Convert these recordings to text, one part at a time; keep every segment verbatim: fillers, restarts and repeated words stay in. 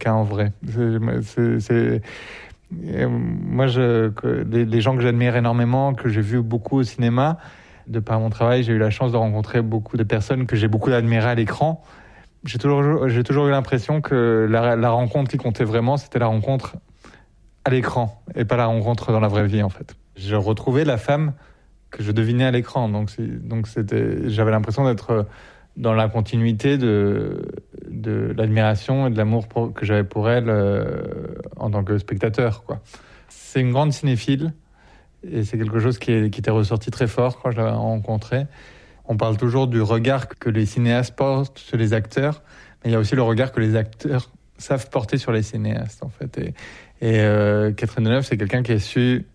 quelqu'un en vrai. C'est, c'est, c'est... Moi, je, les, les gens que j'admire énormément, que j'ai vus beaucoup au cinéma, de par mon travail, j'ai eu la chance de rencontrer beaucoup de personnes que j'ai beaucoup admirées à l'écran. J'ai toujours, j'ai toujours eu l'impression que la, la rencontre qui comptait vraiment, c'était la rencontre à l'écran et pas la rencontre dans la vraie vie, en fait. Je retrouvais la femme que je devinais à l'écran, donc, c'est, donc c'était, j'avais l'impression d'être dans la continuité de, de l'admiration et de l'amour pour, que j'avais pour elle euh, en tant que spectateur, quoi. C'est une grande cinéphile et c'est quelque chose qui, est, qui était ressorti très fort quand je l'ai rencontrée. On parle toujours du regard que les cinéastes portent sur les acteurs, mais il y a aussi le regard que les acteurs savent porter sur les cinéastes, en fait. Et, et euh, Catherine Deneuve, c'est quelqu'un qui a su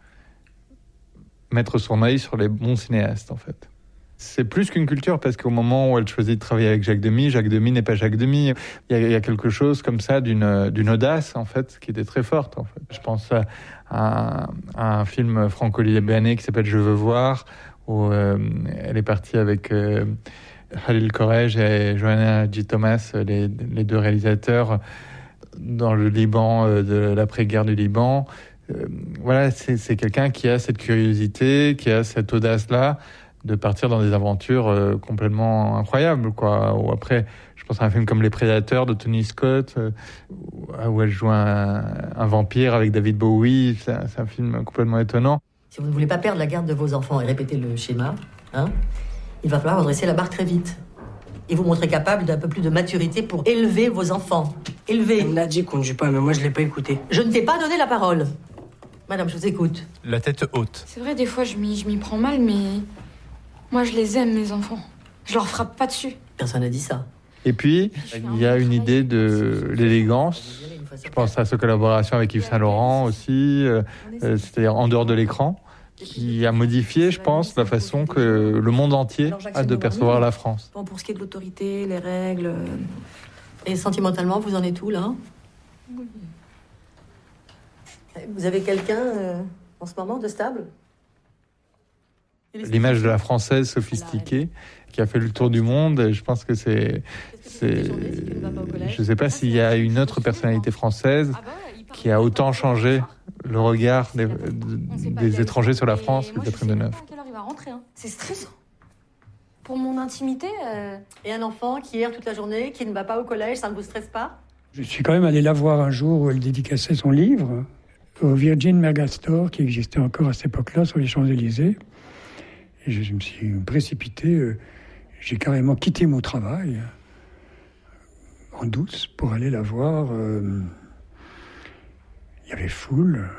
mettre son œil sur les bons cinéastes, en fait. C'est plus qu'une culture, parce qu'au moment où elle choisit de travailler avec Jacques Demy, Jacques Demy n'est pas Jacques Demy. Il y a, il y a quelque chose comme ça d'une, d'une audace, en fait, qui était très forte, en fait. Je pense à, à, à un film franco-libanais qui s'appelle « Je veux voir », où euh, elle est partie avec euh, Khalil Korej et Johanna J. Thomas, les, les deux réalisateurs, dans le Liban, euh, de l'après-guerre du Liban. Euh, voilà, c'est, c'est quelqu'un qui a cette curiosité, qui a cette audace-là, de partir dans des aventures euh, complètement incroyables, quoi. Ou après, je pense à un film comme Les Prédateurs de Tony Scott, euh, où elle joue un, un vampire avec David Bowie. C'est un, c'est un film complètement étonnant. Si vous ne voulez pas perdre la garde de vos enfants et répéter le schéma, hein, il va falloir redresser la barre très vite. Et vous montrer capable d'un peu plus de maturité pour élever vos enfants. Élever. Elle me l'a dit qu'on ne joue pas, mais moi je l'ai pas écouté. Je ne t'ai pas donné la parole. Madame, je vous écoute. La tête haute. C'est vrai, des fois je m'y, je m'y prends mal, mais moi je les aime, mes enfants. Je leur frappe pas dessus. Personne n'a dit ça. Et puis, il y a une idée de l'élégance. Je pense à sa collaboration avec Yves Saint Laurent aussi, euh, c'est-à-dire en dehors de l'écran, qui a modifié, je pense, la façon que le monde entier a de percevoir la France. Bon, pour ce qui est de l'autorité, les règles... Et sentimentalement, vous en êtes où, là? Oui. Vous avez quelqu'un, euh, en ce moment, de stable? L'image de la française sophistiquée qui a fait le tour du monde, et je pense que c'est... c'est je ne sais pas s'il y a une autre personnalité française qui a autant changé le regard des, des étrangers sur la France que Catherine Deneuve. C'est stressant. Pour mon intimité... Euh... Et un enfant qui erre toute la journée, qui ne va pas au collège, ça ne vous stresse pas? Je suis quand même allé la voir un jour où elle dédicaçait son livre au Virgin Megastore, qui existait encore à cette époque-là, sur les Champs-Élysées. Et je me suis précipité, j'ai carrément quitté mon travail en douce pour aller la voir. Il y avait foule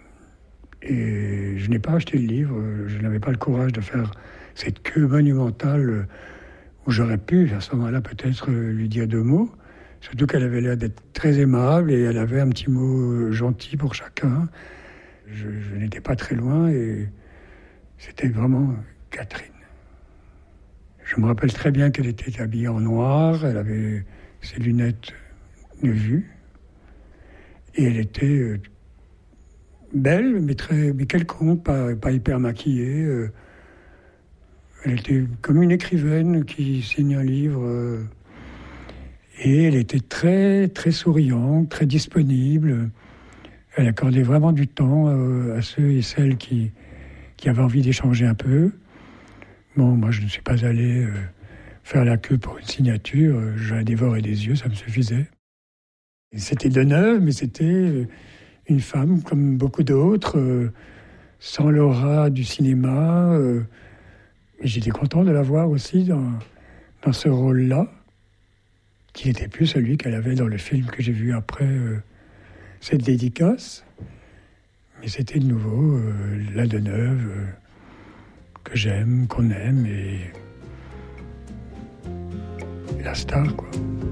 et je n'ai pas acheté le livre. Je n'avais pas le courage de faire cette queue monumentale où j'aurais pu, à ce moment-là, peut-être lui dire deux mots. Surtout qu'elle avait l'air d'être très aimable et elle avait un petit mot gentil pour chacun. Je, je n'étais pas très loin et c'était vraiment Catherine. Je me rappelle très bien qu'elle était habillée en noir, elle avait ses lunettes de vue et elle était belle, mais, très, mais quelconque, pas, pas hyper maquillée. Elle était comme une écrivaine qui signe un livre. Et elle était très, très souriante, très disponible. Elle accordait vraiment du temps à ceux et celles qui, qui avaient envie d'échanger un peu. Bon, moi, je ne suis pas allé faire la queue pour une signature. Je la dévorais des yeux, ça me suffisait. Et c'était Deneuve, mais c'était une femme comme beaucoup d'autres, sans l'aura du cinéma. Et j'étais content de la voir aussi dans, dans ce rôle-là, qui n'était plus celui qu'elle avait dans le film que j'ai vu après euh, cette dédicace. Mais c'était de nouveau euh, la Deneuve euh, que j'aime, qu'on aime, et, et la star, quoi.